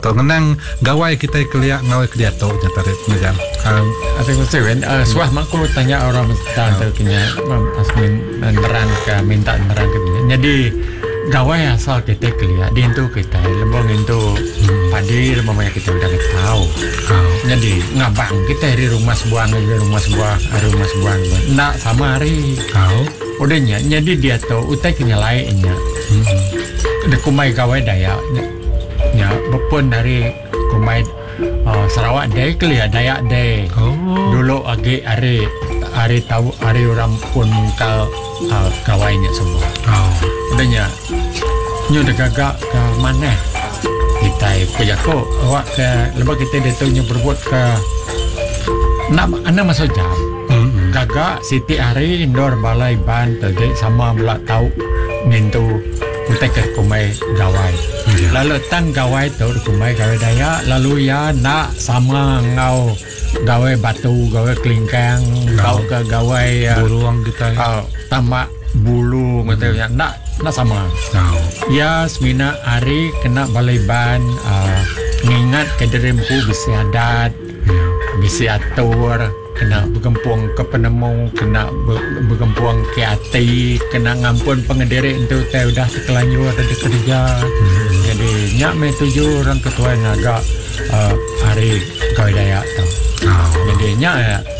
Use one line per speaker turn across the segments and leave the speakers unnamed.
to ngenang gawai kita keliak ngawai kedia to nyatarit ngajar
Ate ko sewen suah makku tanya orang mesta terkenya asmin nerang ke minta nerang ke jadi gawai asal kita keliak di itu kita lembong itu padi lembong kita udah tahu jadi ngabang kita dari rumah sebuah nak sama hari udahnya jadi dia tuh utai kenyalainnya ada kumai gawai daya nya bepun dari kumai Sarawak deh kelihat Dayak deh dulu agi hari tahu hari orang pun kal gawainya semua udahnya nyu udah gagak ke mana kita punya ko awak ke lebih kita datangnya berbuat ke nak anda masuk jam gagak Siti hari indoor balai ban tadi sama belak tahu mintu utek ke kumai gawai lalu tang gawai tu kumai gawai Dayak lalu ya nak sama ngau gawai batu gawai kelingkang kau ke gawai
buruang kita
tamak bulu katanya nak sama ya semina hari kena balai ban ngingat kederempu bisi adat bisi atur kena bergempuang ke penemu kena bergempuang ke hati kena ngampun pengediri itu teh udah sekelanjur ada di kerja jadi nyak me 7 orang ketua yang agak hari gawai Dayak tu jadi nyak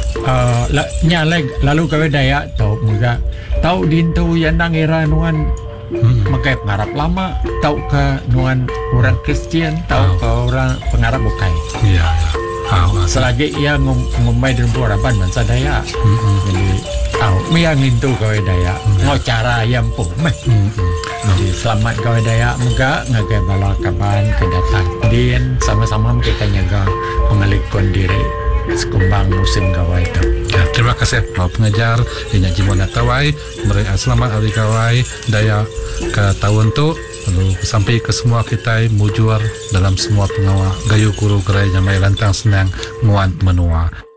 lalu gawai Dayak tu muka tahu dintu yang nangira nuan makai pengarap lama tahu ke nuan orang Kristian tahu ke orang pengarap bukai selagi ia ngumbai di rumah harapan bangsa Dayak jadi tahu yang itu gawai Dayak mau cara yang pun jadi selamat gawai Dayak muka ngagai bala kaban kedatang din sama-sama kita nyaga mengalikkan diri sekumbang musim gawai itu
terima kasih Pak Pengajar Inyak Jimona Tawai selamat hari gawai Dayak ke tahun tu lalu sampai ke semua kita mujur dalam semua pengawal gayu guru gerai nyamai lantang senang nguan menua